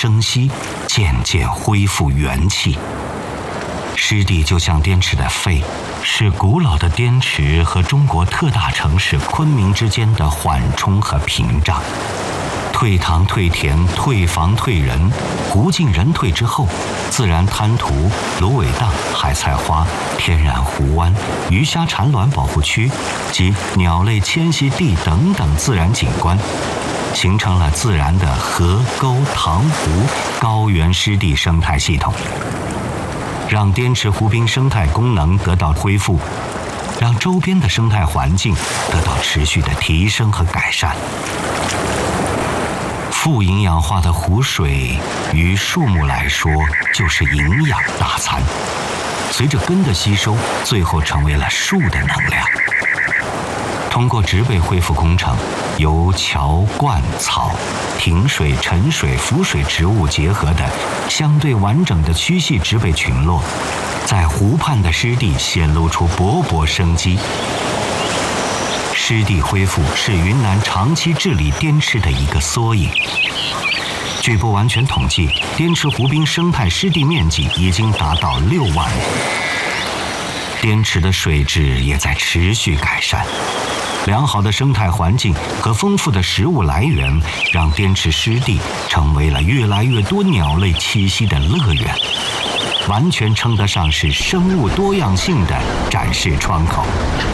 生息，渐渐恢复元气。湿地就像滇池的肺，是古老的滇池和中国特大城市昆明之间的缓冲和屏障。退塘退田退房退人，湖尽人退之后，自然滩涂、芦苇荡、海菜花、天然湖湾、鱼虾产卵保护区及鸟类迁徙地等等自然景观，形成了自然的河沟塘湖高原湿地生态系统，让滇池湖滨生态功能得到恢复，让周边的生态环境得到持续的提升和改善。富营养化的湖水于树木来说就是营养大餐，随着根的吸收，最后成为了树的能量。通过植被恢复工程，由桥、灌、草、停水、沉水、浮水植物结合的相对完整的区系植被群落，在湖畔的湿地显露出勃勃生机。湿地恢复是云南长期治理滇池的一个缩影。据不完全统计，滇池湖滨生态湿地面积已经达到6万亩。滇池的水质也在持续改善，良好的生态环境和丰富的食物来源，让滇池湿地成为了越来越多鸟类栖息的乐园，完全称得上是生物多样性的展示窗口。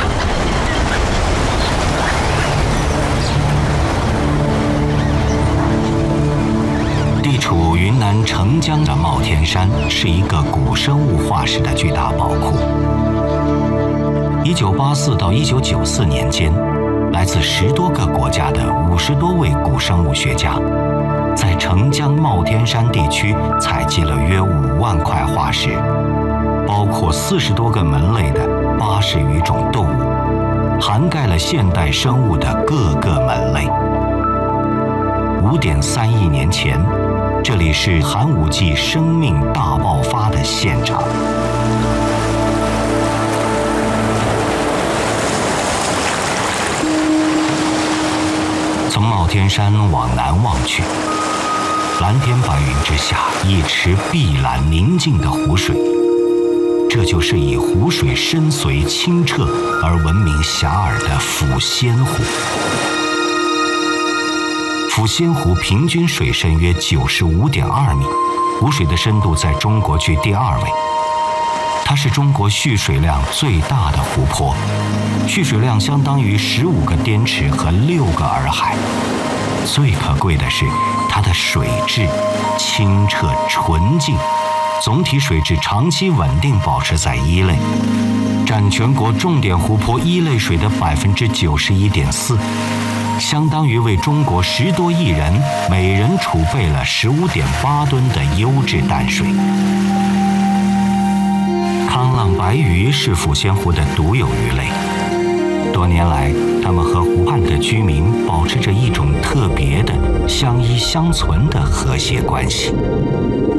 地处云南澄江的帽天山是一个古生物化石的巨大宝库。1984到1994年间，来自10多个国家的50多位古生物学家，在澄江帽天山地区采集了约5万块化石，包括40多个门类的80余种动物，涵盖了现代生物的各个门类。5.3亿年前，这里是寒武纪生命大爆发的现场。从帽天山往南望去，蓝天白云之下，一池碧蓝宁静的湖水，这就是以湖水深邃清澈而闻名遐迩的抚仙湖。抚仙湖平均水深约95.2米，湖水的深度在中国居第2位。它是中国蓄水量最大的湖泊，蓄水量相当于15个滇池和6个洱海。最可贵的是它的水质清澈纯净，总体水质长期稳定保持在1类，占全国重点湖泊1类水的91.4%，相当于为中国10多亿人每人储备了15.8吨的优质淡水。康浪白鱼是抚仙湖的独有鱼类，多年来，它们和湖畔的居民保持着一种特别的相依相存的和谐关系。